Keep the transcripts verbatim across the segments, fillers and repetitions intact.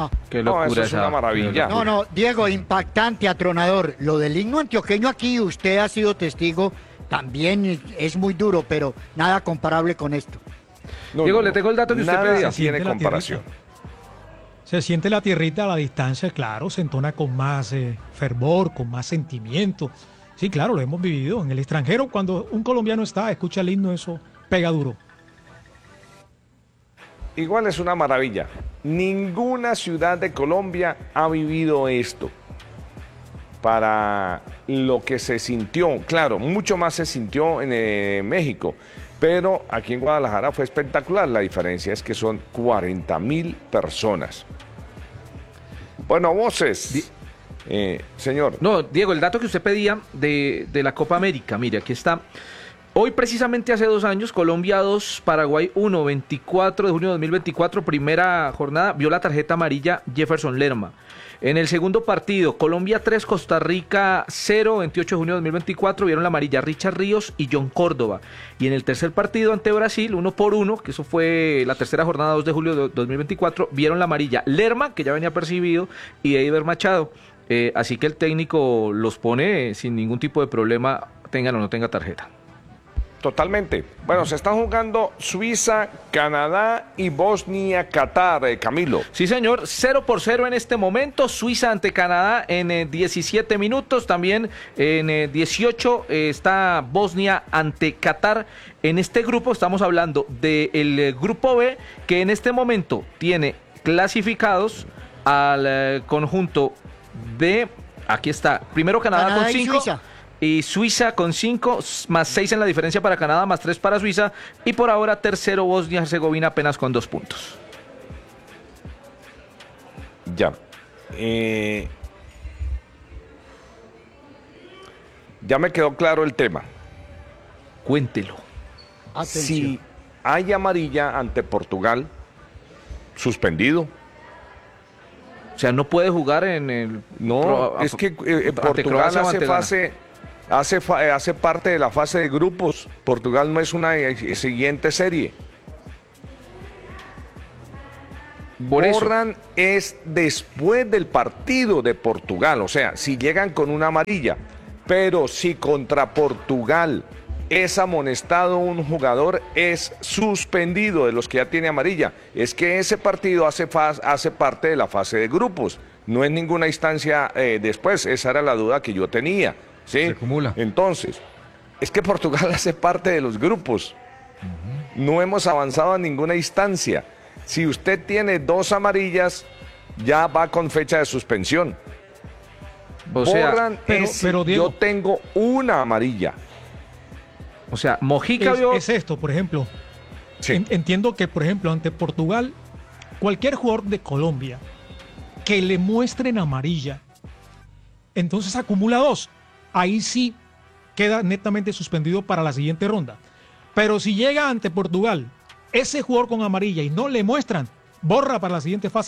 No, Qué No, locura eso es esa- una maravilla. no, no, Diego, impactante, atronador. Lo del himno antioqueño aquí, usted ha sido testigo, también es muy duro, pero nada comparable con esto. No, Diego, no, le no. tengo el dato que usted Nada pedía. Se tiene siente la comparación. tierrita. Se siente la tierrita a la distancia, claro, se entona con más eh, fervor, con más sentimiento. Sí, claro, lo hemos vivido. En el extranjero, cuando un colombiano está, escucha el himno, eso pega duro. Igual es una maravilla. Ninguna ciudad de Colombia ha vivido esto. Para lo que se sintió, claro, mucho más se sintió en eh, México, pero aquí en Guadalajara fue espectacular. La diferencia es que son cuarenta mil personas. Bueno, voces. Eh, señor. No, Diego, el dato que usted pedía de, de la Copa América, mire, aquí está. Hoy, precisamente hace dos años, Colombia dos, Paraguay uno, veinticuatro de junio de dos mil veinticuatro, primera jornada, vio la tarjeta amarilla Jefferson Lerma. En el segundo partido, Colombia tres, Costa Rica cero, veintiocho de junio de dos mil veinticuatro, vieron la amarilla Richard Ríos y John Córdoba. Y en el tercer partido ante Brasil, uno por uno, que eso fue la tercera jornada, dos de julio de dos mil veinticuatro, vieron la amarilla Lerma, que ya venía percibido, y Eiber Machado. Eh, así que el técnico los pone eh, sin ningún tipo de problema, tengan o no tenga tarjeta. Totalmente. Bueno, se están jugando Suiza, Canadá y Bosnia, Qatar, eh, Camilo. Sí, señor, cero por cero en este momento. Suiza ante Canadá en eh, diecisiete minutos. También en eh, dieciocho eh, está Bosnia ante Qatar. En este grupo estamos hablando del eh, grupo B, que en este momento tiene clasificados al eh, conjunto de... Aquí está, primero Canadá, Canadá con y cinco. Suiza. Y Suiza con cinco, más seis en la diferencia para Canadá, más tres para Suiza. Y por ahora tercero Bosnia-Herzegovina apenas con dos puntos. Ya. Eh, ya me quedó claro el tema. Cuéntelo. Atención. Si hay amarilla ante Portugal, suspendido. O sea, no puede jugar en el... No, Pro- es que eh, ante Portugal Croacia o hace ante Ghana. fase, hace, fa- eh, hace parte de la fase de grupos. Portugal no es una eh, siguiente serie. Por eso. Borran es después del partido de Portugal, o sea, si llegan con una amarilla, pero si contra Portugal es amonestado un jugador, es suspendido de los que ya tiene amarilla. Es que ese partido hace, fa- hace parte de la fase de grupos, no es ninguna instancia eh, después, esa era la duda que yo tenía. ¿sí? Se acumula. Entonces, es que Portugal hace parte de los grupos, no hemos avanzado a ninguna instancia. Si usted tiene dos amarillas, ya va con fecha de suspensión. O sea, Borran pero- es si pero, Diego- yo tengo una amarilla. o sea, Mojica Es, vio... es esto, por ejemplo. Sí. En- entiendo que, por ejemplo, ante Portugal, cualquier jugador de Colombia que le muestren amarilla, entonces acumula dos. Ahí sí queda netamente suspendido para la siguiente ronda. Pero si llega ante Portugal ese jugador con amarilla y no le muestran, borra para la siguiente fase.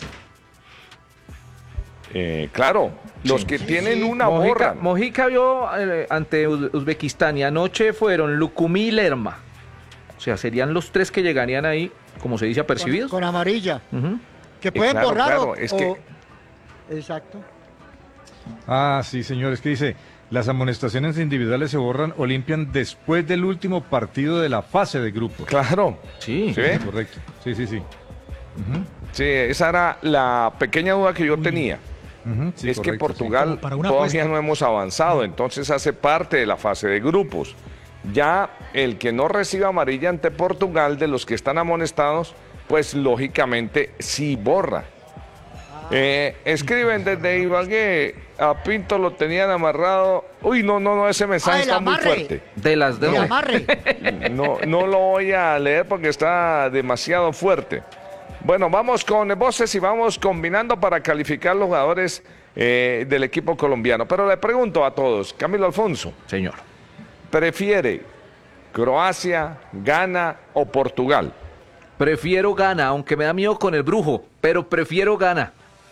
Eh, claro, los que tienen una Mojica, borran. Mojica vio eh, ante Uz- Uzbekistán y anoche fueron Lucumí y Lerma. O sea, serían los tres que llegarían ahí, como se dice, Con, apercibidos. con amarilla. Ujú. Que Eh, pueden claro, borrar claro, o- es o- que- Exacto. Ah, sí, señor, es que dice, las amonestaciones individuales se borran o limpian después del último partido de la fase de grupos. Claro. Sí. ¿Sí ve? Correcto. Sí, sí, sí. Sí, esa era la pequeña duda que yo tenía. Ujú, sí, es que correcto, Portugal Como para una todavía apuesta. no hemos avanzado, entonces hace parte de la fase de grupos. Ya el que no reciba amarilla ante Portugal, de los que están amonestados, pues lógicamente sí borra. Eh, escriben desde Ibagué, a Pinto lo tenían amarrado. Uy, no, no, no, ese mensaje Ah, el está muy amarre. fuerte. De las de De amarre. No, no lo voy a leer porque está demasiado fuerte. Bueno, vamos con voces y vamos combinando para calificar los jugadores eh, del equipo colombiano. Pero le pregunto a todos, Camilo Alfonso, Señor. ¿prefiere Croacia, Ghana o Portugal? Prefiero Ghana, aunque me da miedo con el brujo, pero prefiero Ghana.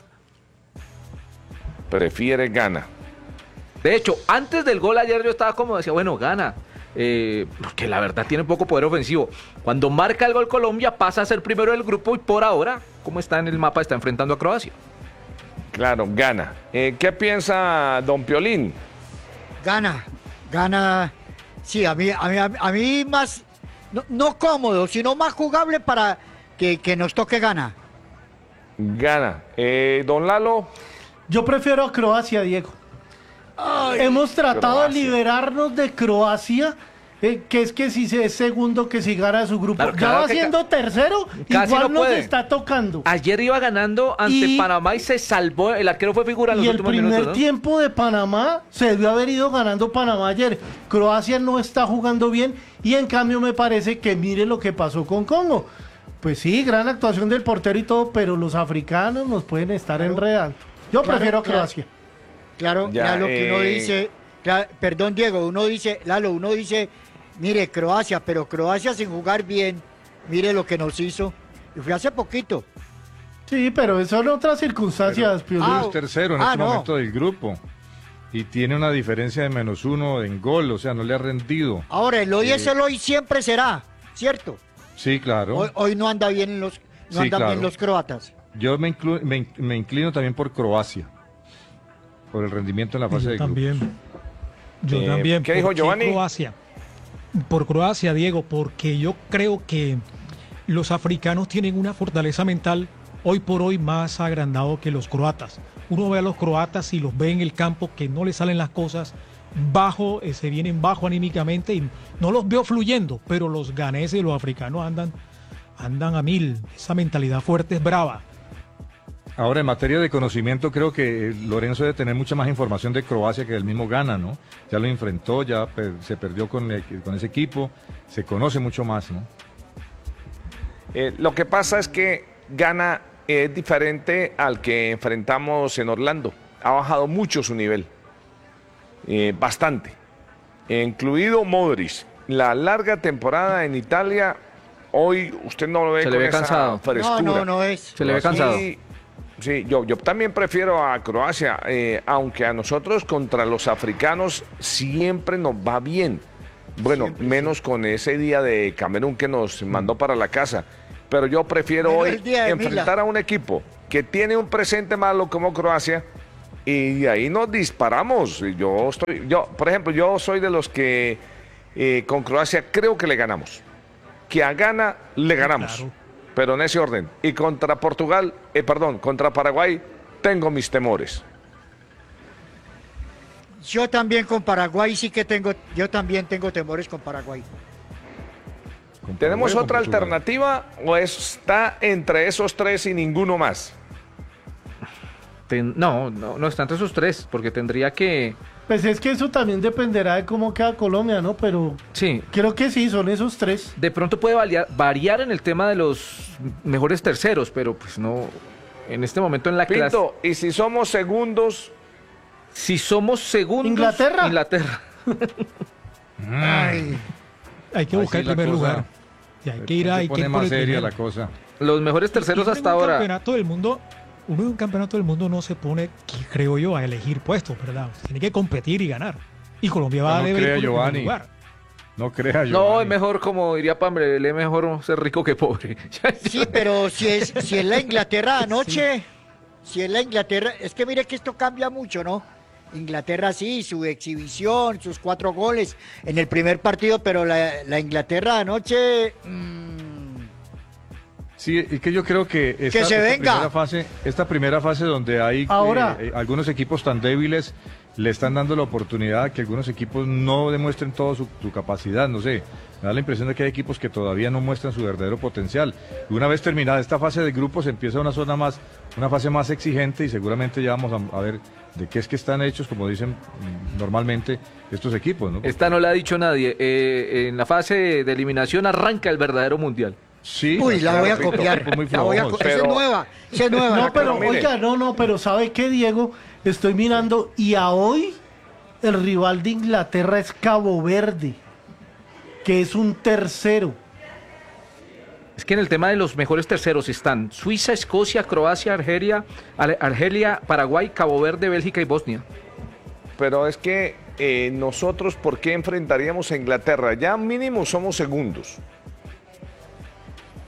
Prefiere Ghana. De hecho, antes del gol ayer yo estaba como decía, bueno, Ghana, eh, porque la verdad tiene poco poder ofensivo. Cuando marca el gol Colombia pasa a ser primero del grupo y por ahora, como está en el mapa, está enfrentando a Croacia. Claro, gana. Eh, ¿Qué piensa don Piolín? Gana, gana. Sí, a mí, a mí, a mí más, no, no cómodo, sino más jugable para que, que nos toque gana. Gana. Eh, don Lalo. Yo prefiero a Croacia, Diego. Hemos tratado Croacia. de liberarnos de Croacia, eh, que es que si se es segundo, que si gana su grupo. Claro, ya claro va que siendo tercero, casi igual no nos puede. está tocando. Ayer iba ganando ante Y- Panamá y se salvó. El arquero fue figura en los Y el últimos primer minutos, ¿no? tiempo de Panamá se debió haber ido ganando Panamá ayer. Croacia no está jugando bien y en cambio me parece que mire lo que pasó con Congo. Pues sí, gran actuación del portero y todo, pero los africanos nos pueden estar enredando. Yo Claro, prefiero a claro. Croacia. Claro, Ya, Lalo, que uno eh. dice, cla- perdón Diego, uno dice, Lalo, uno dice, mire, Croacia, pero Croacia sin jugar bien, mire lo que nos hizo. Y fue hace poquito. Sí, pero eso son otras circunstancias, Piolín. Ah, Es tercero en ah, este no. momento del grupo. Y tiene una diferencia de menos uno en gol, o sea, no le ha rendido. Ahora, el hoy es el hoy, siempre será, ¿cierto? Sí, claro. Hoy, hoy no anda bien los, no Sí, andan claro. bien los croatas. Yo me, inclu- me, in- me inclino también por Croacia, por el rendimiento en la fase Yo de grupos. también. Yo Eh, también. ¿qué dijo ¿Por Giovanni? Croacia? Por Croacia, Diego, porque yo creo que los africanos tienen una fortaleza mental hoy por hoy más agrandado que los croatas. Uno ve a los croatas y los ve en el campo que no les salen las cosas bajo, eh, se vienen bajo anímicamente y no los veo fluyendo, pero los ganeses y los africanos andan, andan a mil. Esa mentalidad fuerte es brava. Ahora, en materia de conocimiento, creo que eh, Lorenzo debe tener mucha más información de Croacia que del mismo Ghana, ¿no? Ya lo enfrentó, ya per- se perdió con, el- con ese equipo, se conoce mucho más, ¿no? Eh, lo que pasa es que Ghana es diferente al que enfrentamos en Orlando. Ha bajado mucho su nivel. Eh, bastante. Eh, incluido Modric. La larga temporada en Italia, hoy usted no lo ve Se le con ve esa cansado. frescura. No, no, no es. Se le ve cansado. Sí, sí, yo, yo también prefiero a Croacia, eh, aunque a nosotros contra los africanos siempre nos va bien. Bueno, Siempre, menos con ese día de Camerún que nos mandó para la casa. Pero yo prefiero Menos hoy el día de enfrentar Mila. a un equipo que tiene un presente malo como Croacia y de ahí nos disparamos. Y Yo estoy, yo, por ejemplo, yo soy de los que eh, con Croacia creo que le ganamos. Que a Ghana le ganamos. Claro. Pero en ese orden. Y contra Portugal, eh, perdón, contra Paraguay, tengo mis temores. Yo también con Paraguay sí que tengo, yo también tengo temores con Paraguay. Con ¿Tenemos Paraguay o con otra Portugal. alternativa o está entre esos tres y ninguno más? Ten- no, no, no está entre esos tres, porque tendría que... Pues es que eso también dependerá de cómo queda Colombia, ¿no? Pero Sí, creo que sí, son esos tres. de pronto puede variar, variar en el tema de los mejores terceros, pero pues no, en este momento en la clase... Pinto, y si somos segundos, Si somos segundos... ¿Inglaterra? Inglaterra. Ay, Hay que Ahí buscar sí el la primer cosa lugar. Y hay que ir a... Se hay que pone ir por más el seria primero. la cosa. Los mejores terceros Uno en hasta un ahora. campeonato del mundo, uno en un campeonato del mundo no se pone, que creo yo, a elegir puestos, ¿verdad? Tiene que competir y ganar. Y Colombia va No a deber crea, ir por el Giovanni. primer lugar. No crea yo. No, es mejor, como diría Pambre, es mejor ser rico que pobre. sí, pero si es, si es la Inglaterra anoche, si es la Inglaterra, es que mire que esto cambia mucho, ¿no? Inglaterra sí, su exhibición, sus cuatro goles en el primer partido, pero la, la Inglaterra anoche... mm, Sí, es que yo creo que esta, Que se esta venga. primera fase, esta primera fase donde hay Ahora. eh, eh, algunos equipos tan débiles le están dando la oportunidad a que algunos equipos no demuestren toda su, su capacidad, no sé. Me da la impresión de que hay equipos que todavía no muestran su verdadero potencial. Y una vez terminada esta fase de grupos empieza una zona más, una fase más exigente y seguramente ya vamos a, a ver de qué es que están hechos, como dicen mm, normalmente estos equipos, ¿no? Esta no la ha dicho nadie. Eh, en la fase de eliminación arranca el verdadero mundial. Sí, Uy, la voy a claro, copiar. equipos muy La voy a flojos. co- esa es pero- nueva, esa es nueva. No, la pero mire. oiga, no, no, pero ¿sabe qué, Diego? Estoy mirando y a hoy el rival de Inglaterra es Cabo Verde, que es un tercero. Es que en el tema de los mejores terceros están Suiza, Escocia, Croacia, Argelia, Ale- Argelia, Paraguay, Cabo Verde, Bélgica y Bosnia. pero es que eh, nosotros, ¿por qué enfrentaríamos a Inglaterra? Ya mínimo somos segundos.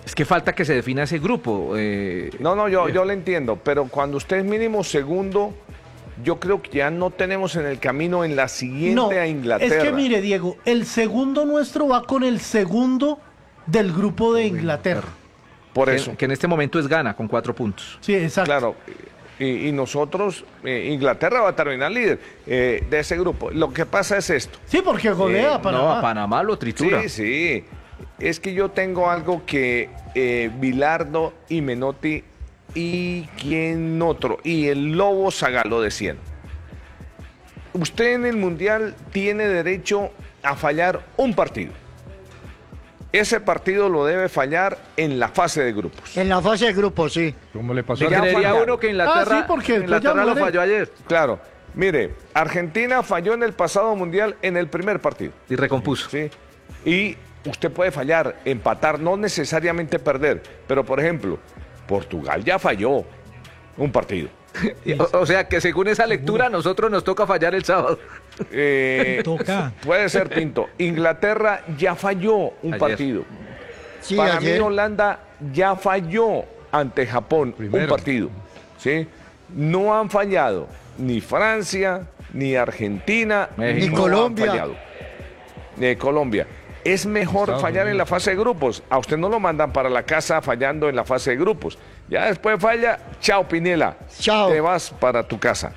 Es que falta que se defina ese grupo. eh, No, no, yo, yo le entiendo, pero cuando usted es mínimo segundo, yo creo que ya no tenemos en el camino en la siguiente No, a Inglaterra. es que mire, Diego, el segundo nuestro va con el segundo del grupo de Inglaterra. Por que, eso, que en este momento es Ghana con cuatro puntos. Sí, exacto. claro. Y, y nosotros, eh, Inglaterra va a terminar líder eh, de ese grupo. Lo que pasa es esto. Sí, porque golea Eh, a Panamá. No, a Panamá lo tritura. Sí, sí. Es que yo tengo algo que eh, Bilardo y Menotti y quién otro, y el Lobo Saga lo decían. Usted en el Mundial tiene derecho a fallar un partido. Ese partido lo debe fallar en la fase de grupos. En la fase de grupo, sí. ¿Cómo le pasó Me a Ya creería fallaron. uno que Inglaterra, Ah, sí, porque después Inglaterra ya lo muere. falló ayer Claro, mire, Argentina falló en el pasado Mundial en el primer partido. y recompuso. ¿Sí? Y usted puede fallar, empatar, no necesariamente perder. Pero, por ejemplo, Portugal ya falló un partido. O, o sea que según esa lectura, a nosotros nos toca fallar el sábado. Eh, Toca. puede ser, Pinto. Inglaterra ya falló un Ayer. partido. Sí, Para ayer. mí, Holanda ya falló ante Japón un Primero. partido. ¿Sí? No han fallado ni Francia, ni Argentina, México. Ni no Colombia. Han fallado. Ni Colombia. Es mejor Estados fallar en la Unidos. fase de grupos. A usted no lo mandan para la casa fallando en la fase de grupos. Ya después falla, chao Piniela. Chao. Te vas para tu casa.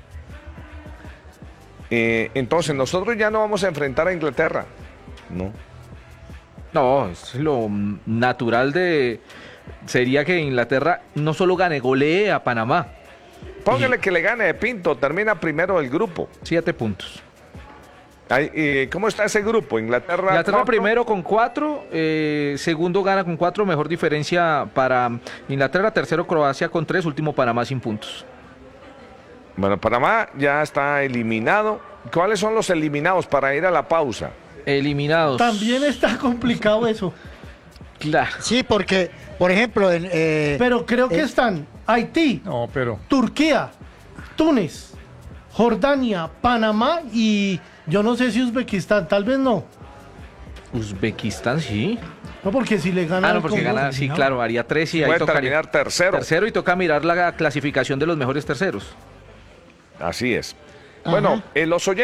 Eh, entonces, nosotros ya no vamos a enfrentar a Inglaterra. No. No, es lo mm, natural de sería que Inglaterra no solo gane, golee a Panamá. Póngale que le gane de Pinto, termina primero el grupo. Siete puntos. Ay, eh, ¿Cómo está ese grupo? Inglaterra. Inglaterra cuatro. primero con cuatro, eh, segundo Ghana con cuatro, mejor diferencia para Inglaterra, tercero Croacia con tres, último Panamá sin puntos. Bueno, Panamá ya está eliminado. ¿Cuáles son los eliminados para ir a la pausa? Eliminados. También está complicado eso. Claro. Sí, porque, por ejemplo, en, eh, Pero creo que eh, están Haití, No, pero Turquía, Túnez, Jordania, Panamá y yo no sé si Uzbekistán, tal vez no. Uzbekistán, sí. No, porque si le gana Ah, no, al porque Congo, gana, sí, eliminado. claro, haría tres y ahí Puede tocaría. terminar tercero. Tercero y toca mirar la clasificación de los mejores terceros. Así es. Ajá. Bueno, eh, los oyentes.